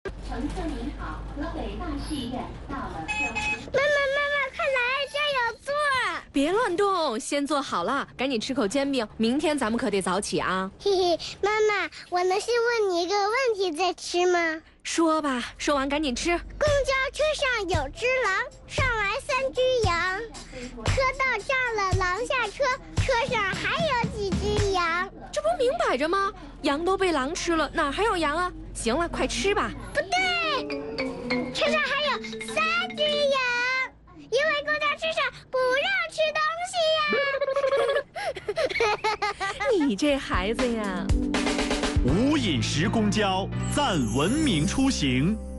乘客您好，河北大戏院到了消息。 妈妈，快来，这儿有座。 别乱动，先坐好了，赶紧吃口煎饼，明天咱们可得早起啊。 嘿嘿，妈妈，我能先问你一个问题再吃吗？ 说吧，说完赶紧吃。 公交车上有只狼，上来3只羊，车到这儿了，狼下车，车上还有几只羊？ 这不明摆着吗？羊都被狼吃了，哪还有羊啊？行了，快吃吧。 不对，车上还有3只羊，因为公交车上不让吃东西呀。 你这孩子呀。 无饮食公交，赞文明出行。